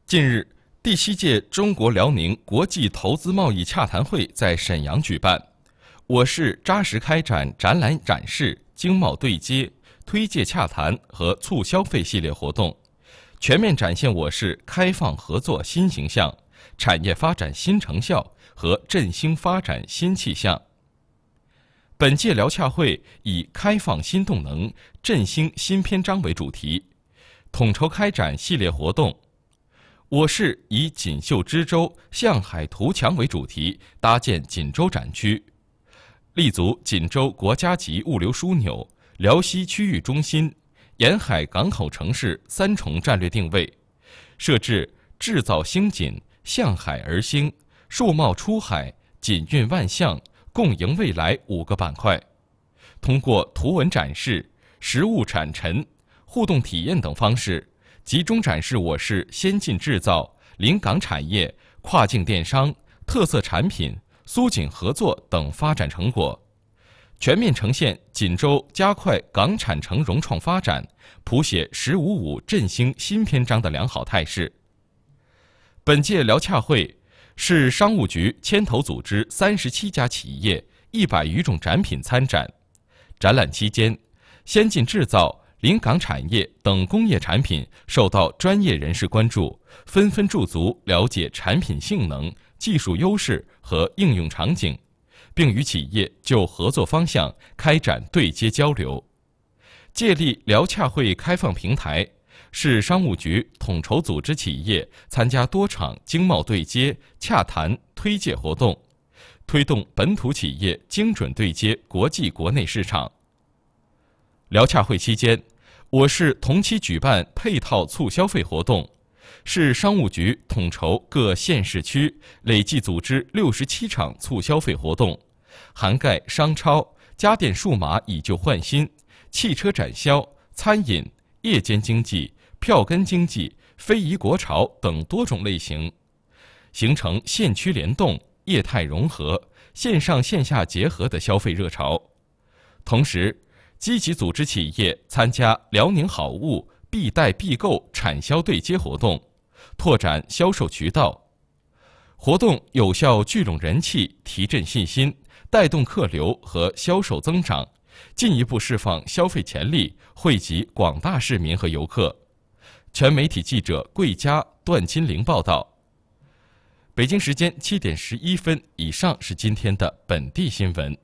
近日，第7届中国辽宁国际投资贸易洽谈会在沈阳举办，我市扎实开展展览展示、经贸对接、推介洽谈和促消费系列活动，全面展现我市开放合作新形象、产业发展新成效和振兴发展新气象。本届辽洽会以开放新动能、振兴新篇章为主题，统筹开展系列活动。我市以锦绣知州、向海图强为主题，搭建锦州展区，立足锦州国家级物流枢纽、辽西区域中心、沿海港口城市3重战略定位，设置制造兴锦、向海而兴、数贸出海、锦运万象、共赢未来5个板块，通过图文展示、实物产陈、互动体验等方式，集中展示我市先进制造、临港产业、跨境电商、特色产品、苏锦合作等发展成果，全面呈现锦州加快港产城融创发展、谱写“十五五”振兴新篇章的良好态势。本届辽洽会市商务局牵头组织37家企业、100余种展品参展。展览期间，先进制造、临港产业等工业产品受到专业人士关注，纷纷驻足了解产品性能、技术优势和应用场景，并与企业就合作方向开展对接交流。借力辽洽会开放平台，市商务局统筹组织企业参加多场经贸对接、洽谈、推介活动，推动本土企业精准对接国际国内市场。辽洽会期间，我市同期举办配套促消费活动，市商务局统筹各县市区累计组织67场促消费活动，涵盖商超、家电数码以旧换新、汽车展销、餐饮、夜间经济、票根经济、非遗国潮等多种类型，形成县区联动、业态融合、线上线下结合的消费热潮。同时，积极组织企业参加辽宁好物必带必购产销对接活动，拓展销售渠道。活动有效聚拢人气，提振信心，带动客流和销售增长，进一步释放消费潜力，惠及广大市民和游客。全媒体记者桂佳、段金玲报道。北京时间7点11分，以上是今天的本地新闻。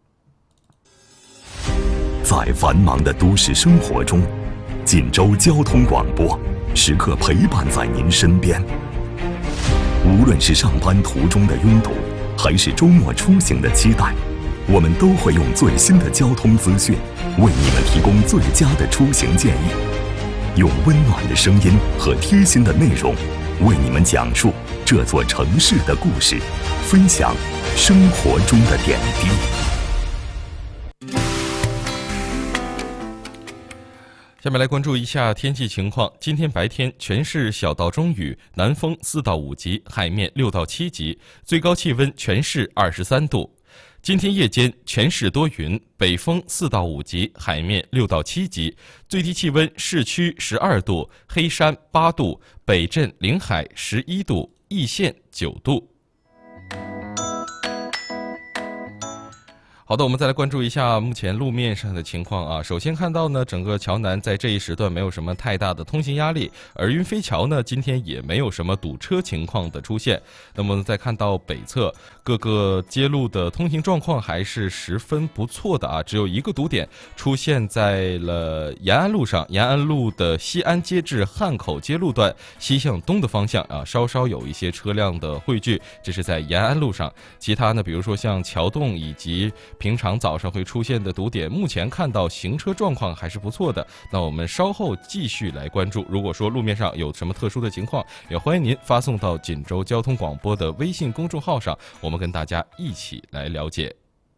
在繁忙的都市生活中，锦州交通广播时刻陪伴在您身边。无论是上班途中的拥堵，还是周末出行的期待，我们都会用最新的交通资讯为你们提供最佳的出行建议，用温暖的声音和贴心的内容为你们讲述这座城市的故事，分享生活中的点滴。 下面来关注一下天气情况。今天白天全市小到中雨，南风4到5级，海面6到7级，最高气温全市23度。今天夜间全市多云，北风4到5级，海面6到7级，最低气温市区12度，黑山8度，北镇临海11度，易县9度。好的，我们再来关注一下目前路面上的情况啊。首先看到呢，整个桥南在这一时段没有什么太大的通行压力，而云飞桥呢，今天也没有什么堵车情况的出现。那么再看到北侧各个街路的通行状况还是十分不错的啊，只有一个堵点出现在了延安路上，延安路的西安街至汉口街路段西向东的方向啊，稍稍有一些车辆的汇聚，这是在延安路上。其他呢，比如说像桥洞以及平常早上会出现的堵点，目前看到行车状况还是不错的。那我们稍后继续来关注。如果说路面上有什么特殊的情况，也欢迎您发送到锦州交通广播的微信公众号上，我们跟大家一起来了解。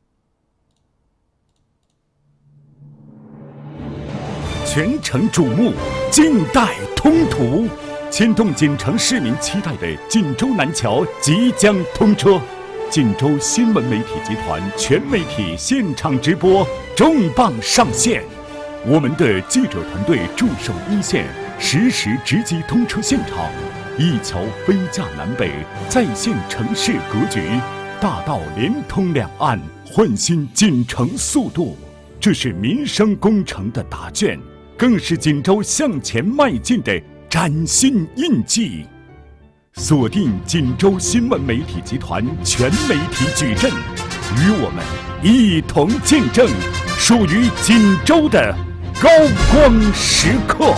全城瞩目，近代通途，牵动锦城市民期待的锦州南桥即将通车。锦州新闻媒体集团全媒体现场直播重磅上线，我们的记者团队驻守一线，实时直击通车现场， 一桥飞架南北，再现城市格局；大道连通两岸，焕新锦城速度。这是民生工程的答卷，更是锦州向前迈进的崭新印记。锁定锦州新闻媒体集团全媒体矩阵，与我们一同见证属于锦州的高光时刻。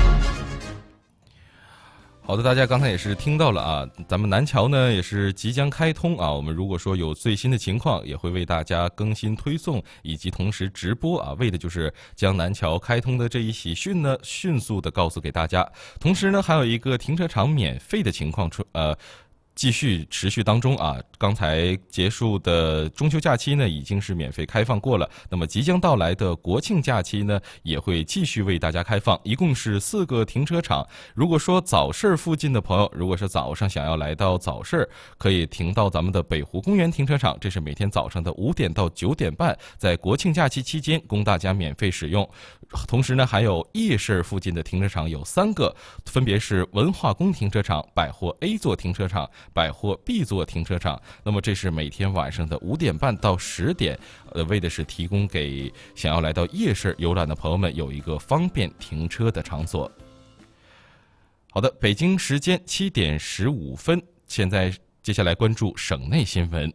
好的，大家刚才也是听到了啊，咱们南桥呢也是即将开通啊。我们如果说有最新的情况，也会为大家更新推送，以及同时直播啊，为的就是将南桥开通的这一喜讯呢，迅速的告诉给大家。同时呢，还有一个停车场免费的情况继续持续当中啊，刚才结束的中秋假期呢，已经是免费开放过了。那么即将到来的国庆假期呢，也会继续为大家开放，一共是4个停车场。如果说早市附近的朋友，如果是早上想要来到早市，可以停到咱们的北湖公园停车场，这是每天早上的5点到9点半，在国庆假期期间供大家免费使用。同时呢，还有夜市附近的停车场有3个，分别是文化宫停车场、百货 A 座停车场、百货 B 座停车场。那么这是每天晚上的5点半到10点，为的是提供给想要来到夜市游览的朋友们有一个方便停车的场所。好的，北京时间7点15分，现在接下来关注省内新闻。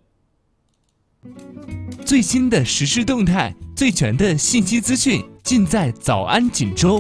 最新的时事动态，最全的信息资讯，尽在早安锦州。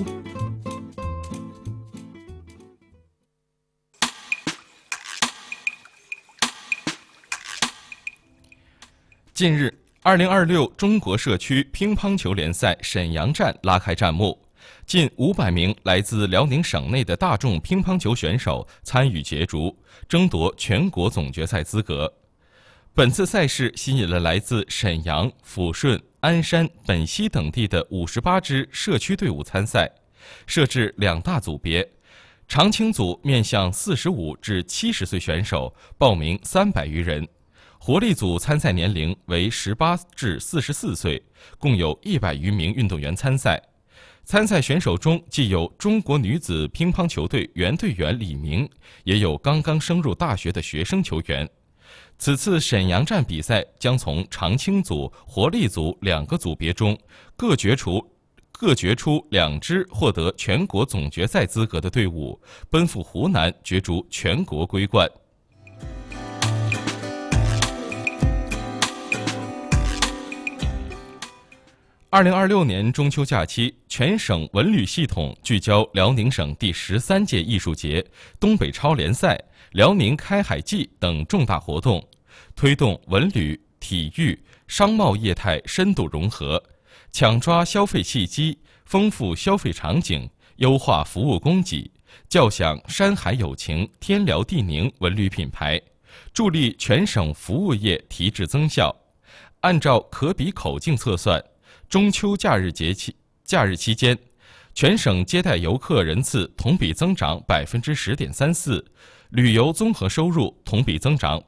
近日，2026中国社区乒乓球联赛沈阳站拉开战幕，近500名来自辽宁省内的大众乒乓球选手参与角逐，争夺全国总决赛资格。本次赛事吸引了来自沈阳、抚顺、鞍山、本溪等地的58支社区队伍参赛，设置2大组别。常青组面向45至70岁选手，报名300余人；活力组参赛年龄为18至44岁，共有100余名运动员参赛。参赛选手中既有中国女子乒乓球队原队员李明，也有刚刚升入大学的学生球员。此次沈阳站比赛将从常青组、活力组2个组别中各决出2支获得全国总决赛资格的队伍，奔赴湖南角逐全国桂冠。2026年中秋假期，全省文旅系统聚焦辽宁省第13届艺术节、东北超联赛、辽宁开海季等重大活动，推动文旅、体育、商贸业态深度融合，抢抓消费契机，丰富消费场景，优化服务供给，叫响山海有情、天辽地宁文旅品牌，助力全省服务业提质增效。按照可比口径测算，中秋假日期间，全省接待游客人次同比增长10.34%，旅游综合收入同比增长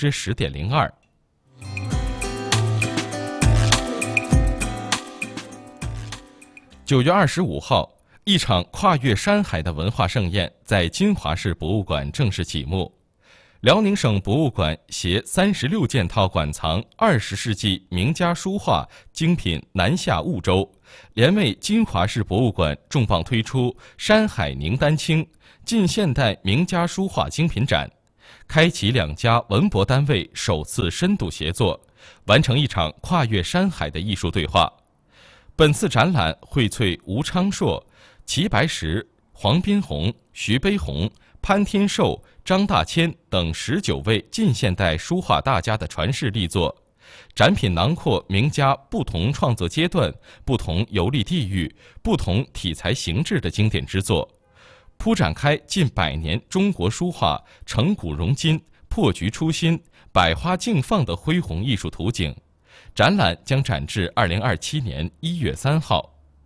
10.02%。9月25号，一场跨越山海的文化盛宴在金华市博物馆正式启幕。辽宁省博物馆携36件套馆藏20世纪名家书画精品南下婺州，联为金华市博物馆重磅推出山海宁丹青近现代名家书画精品展，开启2家文博单位首次深度协作，完成一场跨越山海的艺术对话。本次展览荟萃吴昌硕、齐白石、黄宾虹、徐悲鸿、潘天寿、张大千等19位近现代书画大家的传世力作，展品囊括名家不同创作阶段、不同游历地域、不同题材形制的经典之作，铺展开近100年中国书画成古融今、破局出新、百花竞放的恢宏艺术图景。展览将展至2027年1月3号。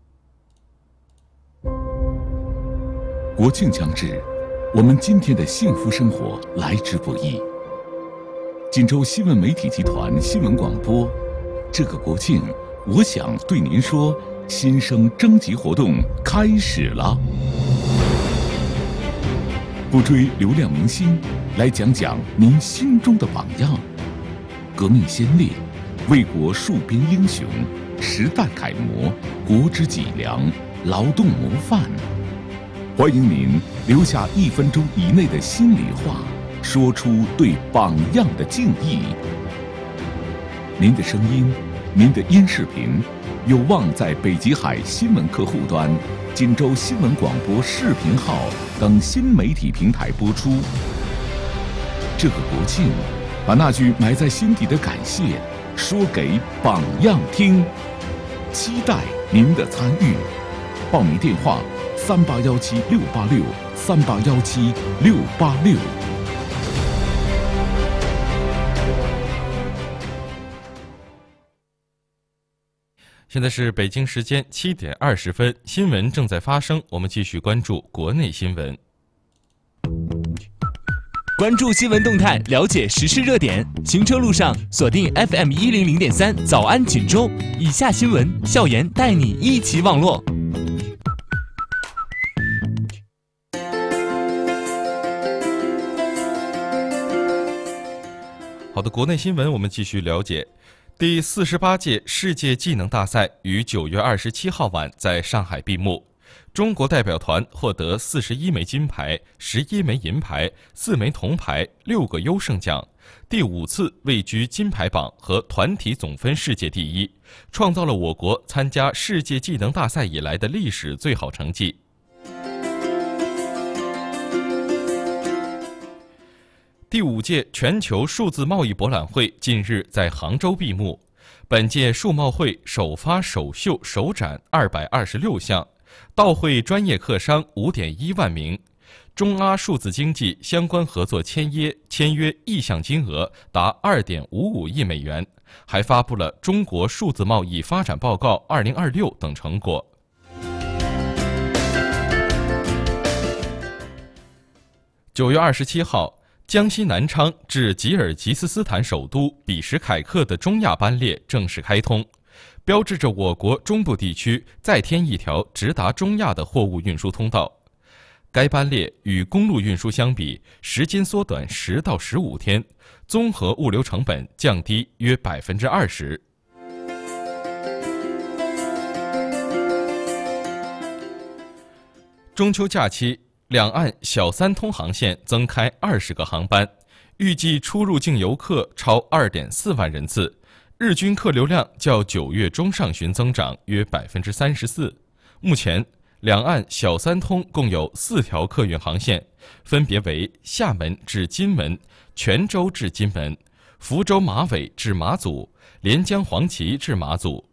国庆将至，我们今天的幸福生活来之不易。锦州新闻媒体集团新闻广播，这个国庆，我想对您说，新生征集活动开始了。 不追流量明星，来讲讲您心中的榜样。革命先烈，为国戍边英雄，时代楷模，国之脊梁，劳动模范。欢迎您留下1分钟以内的心里话，说出对榜样的敬意。您的声音，您的音视频，有望在北极海新闻客户端、锦州新闻广播视频号等新媒体平台播出。这个国庆，把那句埋在心底的感谢说给榜样听，期待您的参与。报名电话：3817-686，3817-686。 现在是北京时间7点20分，新闻正在发生，我们继续关注国内新闻。 关注新闻动态，了解时事热点。行车路上锁定 FM100.3早安锦州。以下新闻，笑言带你一起网络。 好的，国内新闻我们继续了解。第48届世界技能大赛于9月27号晚在上海闭幕。中国代表团获得41枚金牌、11枚银牌、4枚铜牌、6个优胜奖，第5次位居金牌榜和团体总分世界第1，创造了我国参加世界技能大赛以来的历史最好成绩。第5届全球数字贸易博览会近日在杭州闭幕。本届数贸会首发首秀首展226项，到会专业客商5.1万名，中阿数字经济相关合作签约意向金额达2.55亿美元，还发布了《中国数字贸易发展报告2026》等成果。9月27号。江西南昌至吉尔吉斯斯坦首都比什凯克的中亚班列正式开通，标志着我国中部地区再添一条直达中亚的货物运输通道。该班列与公路运输相比，时间缩短10到15天，综合物流成本降低约20%。中秋假期。两岸小三通航线增开20个航班，预计出入境游客超2.4万人次，日均客流量较9月中上旬增长约34%。目前，两岸小三通共有4条客运航线，分别为厦门至金门、泉州至金门、福州马尾至马祖、连江黄岐至马祖。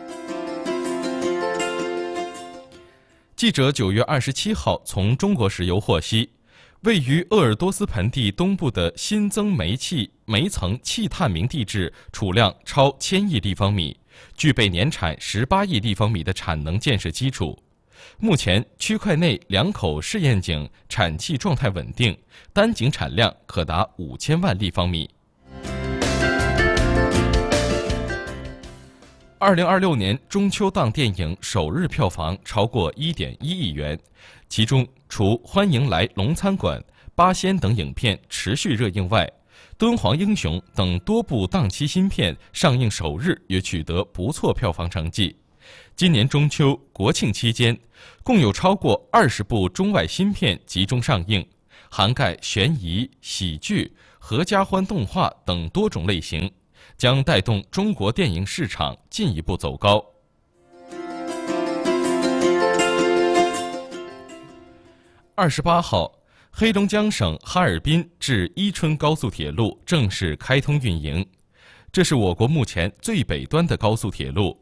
记者9月27号从中国石油获悉，位于鄂尔多斯盆地东部的新增煤层气探明地质储量超1000亿立方米，具备年产18亿立方米的产能建设基础。目前，区块内2口试验井产气状态稳定，单井产量可达5000万立方米。2026年中秋档电影首日票房超过1.1亿元，其中除《欢迎来龙餐馆》《八仙》等影片持续热映外，《敦煌英雄》等多部档期新片上映首日也取得不错票房成绩。今年中秋、国庆期间，共有超过20部中外新片集中上映，涵盖悬疑、喜剧、合家欢动画等多种类型，将带动中国电影市场进一步走高。28号，黑龙江省哈尔滨至伊春高速铁路正式开通运营。这是我国目前最北端的高速铁路，